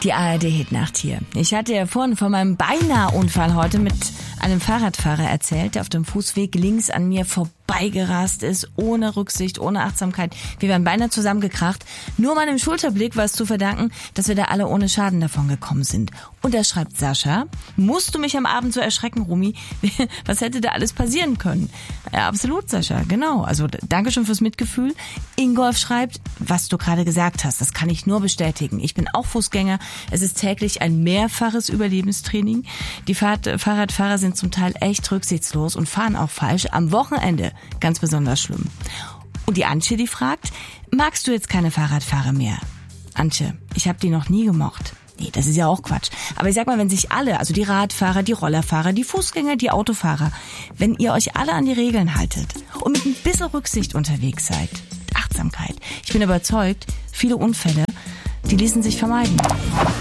Die ARD-Hitnacht hier. Ich hatte ja vorhin von meinem Beinahe-Unfall heute mit einem Fahrradfahrer erzählt, der auf dem Fußweg links an mir vorbeigerast ist, ohne Rücksicht, ohne Achtsamkeit. Wir waren beinahe zusammengekracht. Nur meinem Schulterblick war es zu verdanken, dass wir da alle ohne Schaden davon gekommen sind. Und da schreibt Sascha: Musst du mich am Abend so erschrecken, Rumi? Was hätte da alles passieren können? Ja, absolut, Sascha, genau. Also danke schon fürs Mitgefühl. Ingolf schreibt: Was du gerade gesagt hast, das kann ich nur bestätigen. Ich bin auch Fußgänger. Es ist täglich ein mehrfaches Überlebenstraining. Die Fahrradfahrer sind zum Teil echt rücksichtslos und fahren auch falsch. Am Wochenende ganz besonders schlimm. Und die Antje, die fragt: Magst du jetzt keine Fahrradfahrer mehr? Antje, ich habe die noch nie gemocht. Nee, das ist ja auch Quatsch. Aber ich sag mal, wenn sich alle, also die Radfahrer, die Rollerfahrer, die Fußgänger, die Autofahrer, wenn ihr euch alle an die Regeln haltet und mit ein bisschen Rücksicht unterwegs seid, Achtsamkeit, ich bin überzeugt, viele Unfälle, die ließen sich vermeiden.